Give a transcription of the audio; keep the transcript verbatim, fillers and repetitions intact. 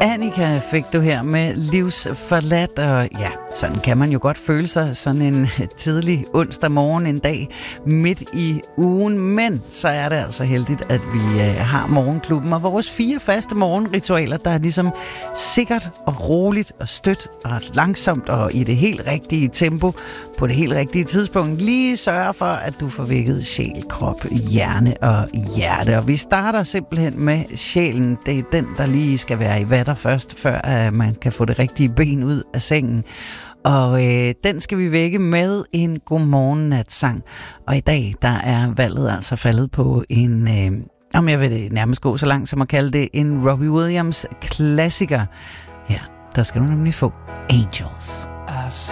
Annika fik du her med Livsforladt, og ja, sådan kan man jo godt føle sig sådan en tidlig onsdag morgen, en dag midt i ugen, men så er det altså heldigt, at vi øh, har Morgenklubben og vores fire faste morgenritualer, der er ligesom sikkert og roligt og stødt og langsomt og i det helt rigtige tempo på det helt rigtige tidspunkt lige sørger for, at du får vækket sjæl, krop, hjerne og hjerte. Og vi starter simpelthen med sjælen. Det er den, der lige skal være i vatter først, før at man kan få det rigtige ben ud af sengen. Og øh, den skal vi vække med en godmorgen-nat-sang. Og i dag, der er valget altså faldet på en, øh, om jeg vil nærmest gå så langt som at kalde det, en Robbie Williams klassiker. Ja, der skal du nemlig få Angels. I